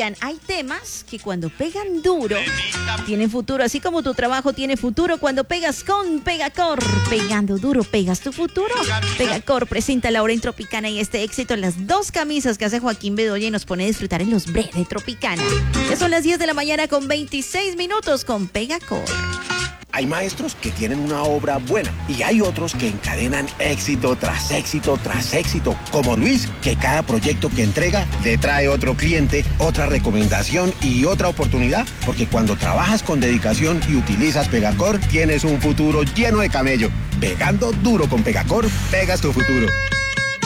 Oigan, hay temas que cuando pegan duro tienen futuro, así como tu trabajo tiene futuro cuando pegas con Pegacor. Pegando duro, pegas tu futuro. Pegacor presenta la hora en Tropicana y este éxito en las 2 camisas que hace Joaquín Bedoya y nos pone a disfrutar en los breves de Tropicana. Ya son las 10 de la mañana con 26 minutos con Pegacor. Hay maestros que tienen una obra buena y hay otros que encadenan éxito tras éxito tras éxito, como Luis, que cada proyecto que entrega le trae otro cliente, otra recomendación y otra oportunidad, porque cuando trabajas con dedicación y utilizas Pegacor, tienes un futuro lleno de camello. Pegando duro con Pegacor, pegas tu futuro.